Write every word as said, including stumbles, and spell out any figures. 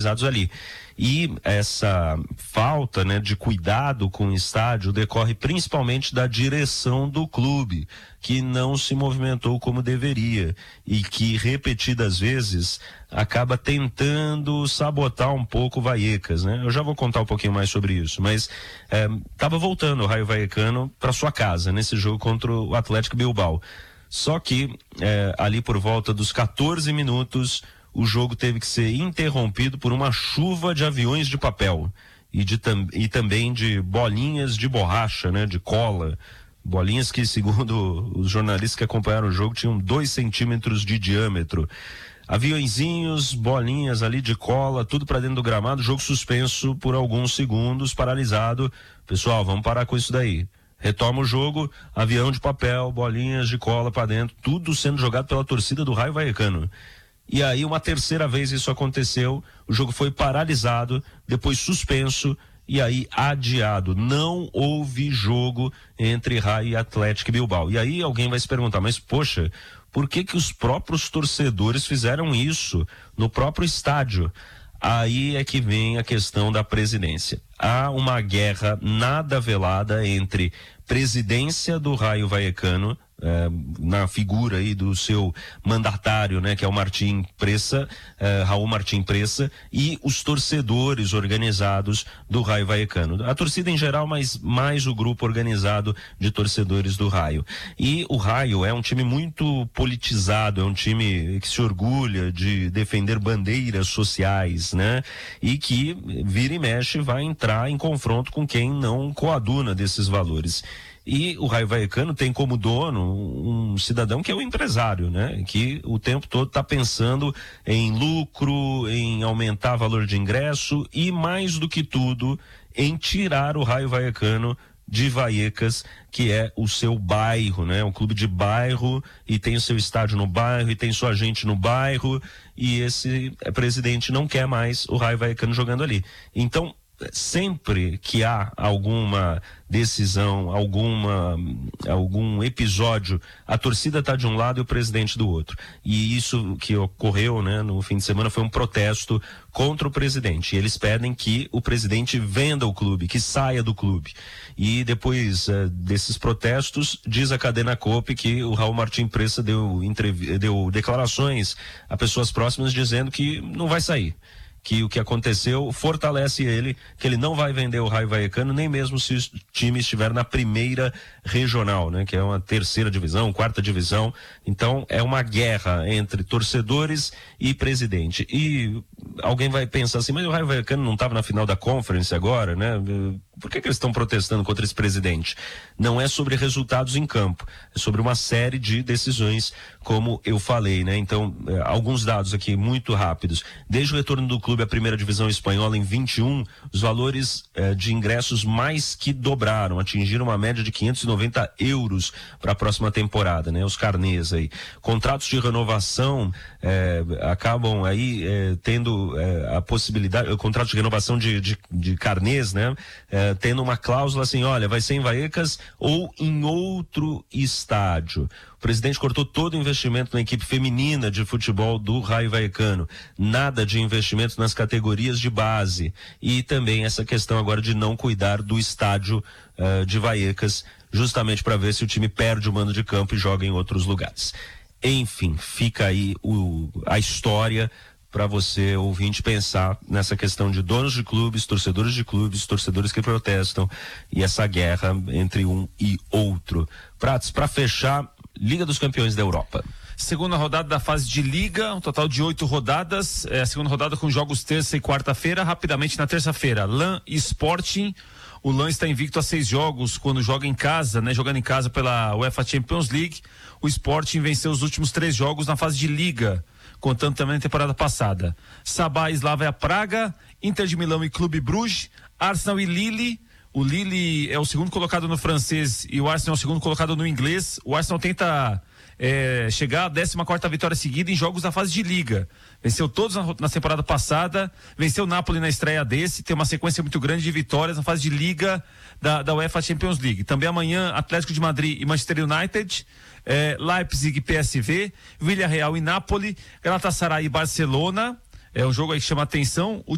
organizados ali. E essa falta, né, de cuidado com o estádio decorre principalmente da direção do clube, que não se movimentou como deveria e que repetidas vezes acaba tentando sabotar um pouco o Vallecas, né? Eu já vou contar um pouquinho mais sobre isso, mas estava é, voltando o Rayo Vallecano para sua casa nesse jogo contra o Atlético Bilbao. Só que é, ali por volta dos quatorze minutos o jogo teve que ser interrompido por uma chuva de aviões de papel e, de, e também de bolinhas de borracha, né, de cola. Bolinhas que, segundo os jornalistas que acompanharam o jogo, tinham dois centímetros de diâmetro. Aviõezinhos, bolinhas ali de cola, tudo para dentro do gramado, jogo suspenso por alguns segundos, paralisado. Pessoal, vamos parar com isso daí. Retoma o jogo, avião de papel, bolinhas de cola para dentro, tudo sendo jogado pela torcida do Rayo Vallecano. E aí uma terceira vez isso aconteceu, o jogo foi paralisado, depois suspenso e aí adiado. Não houve jogo entre Rayo e Atlético Bilbao. E aí alguém vai se perguntar, mas poxa, por que que os próprios torcedores fizeram isso no próprio estádio? Aí é que vem a questão da presidência. Há uma guerra nada velada entre presidência do Rayo Vallecano, eh, na figura aí do seu mandatário, né, que é o Martín Pressa, eh, Raul Martín Pressa, e os torcedores organizados do Rayo Vallecano. A torcida em geral, mas mais o grupo organizado de torcedores do Rayo. E o Rayo é um time muito politizado, é um time que se orgulha de defender bandeiras sociais, né, e que vira e mexe vai entrar em confronto com quem não coaduna desses valores. E o Rayo Vallecano tem como dono um cidadão que é o empresário, né? Que o tempo todo está pensando em lucro, em aumentar valor de ingresso e, mais do que tudo, em tirar o Rayo Vallecano de Vallecas, que é o seu bairro, né? Um clube de bairro e tem o seu estádio no bairro e tem sua gente no bairro e esse presidente não quer mais o Rayo Vallecano jogando ali. Então, sempre que há alguma decisão, alguma, algum episódio, a torcida está de um lado e o presidente do outro. E isso que ocorreu, né, no fim de semana foi um protesto contra o presidente. E eles pedem que o presidente venda o clube, que saia do clube. E depois uh, desses protestos, diz a cadena COPE que o Raul Martín Pressa deu, deu declarações a pessoas próximas dizendo que não vai sair. Que o que aconteceu fortalece ele, que ele não vai vender o Rayo Vallecano, nem mesmo se o time estiver na primeira regional, né? Que é uma terceira divisão, quarta divisão. Então é uma guerra entre torcedores e presidente. E alguém vai pensar assim, mas o Rayo Vallecano não estava na final da Conference agora, né? Por que que eles estão protestando contra esse presidente? Não é sobre resultados em campo, é sobre uma série de decisões, como eu falei, né? Então, eh, alguns dados aqui muito rápidos. Desde o retorno do clube à primeira divisão espanhola em vinte e um, os valores eh, de ingressos mais que dobraram, atingiram uma média de quinhentos e noventa euros para a próxima temporada, né? Os carnês aí. Contratos de renovação eh, acabam aí eh, tendo eh, a possibilidade, o contrato de renovação de, de, de carnês, né? Eh, tendo uma cláusula assim, olha, vai ser em Vallecas ou em outro estádio. O presidente cortou todo o investimento na equipe feminina de futebol do Rayo Vallecano. Nada de investimento nas categorias de base. E também essa questão agora de não cuidar do estádio uh, de Vallecas, justamente para ver se o time perde o mando de campo e joga em outros lugares. Enfim, fica aí o, a história para você, ouvinte, pensar nessa questão de donos de clubes, torcedores de clubes, torcedores que protestam e essa guerra entre um e outro. Pratos, para fechar, Liga dos Campeões da Europa. Segunda rodada da fase de Liga, um total de oito rodadas, é a segunda rodada com jogos terça e quarta-feira. Rapidamente na terça-feira, Lan e Sporting. O Lan está invicto a seis jogos quando joga em casa, né? Jogando em casa pela UEFA Champions League. O Sporting venceu os últimos três jogos na fase de Liga, contando também na temporada passada. Sabah e Slavia Praga, Inter de Milão e Clube Bruges, Arsenal e Lille. O Lille é o segundo colocado no francês e o Arsenal é o segundo colocado no inglês. O Arsenal tenta é, chegar à décima quarta vitória seguida em jogos da fase de Liga. Venceu todos na, na temporada passada, venceu o Napoli na estreia desse, tem uma sequência muito grande de vitórias na fase de Liga da, da UEFA Champions League. Também amanhã, Atlético de Madrid e Manchester United, é, Leipzig e P S V, Villarreal e Napoli, Galatasaray e Barcelona. É um jogo aí que chama atenção.